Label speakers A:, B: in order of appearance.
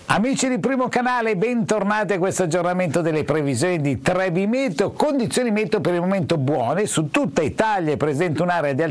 A: Amici di Primo Canale, bentornati a questo aggiornamento delle previsioni di Trevi Meteo. Condizioni meteo per il momento buone, su tutta Italia è presente un'area di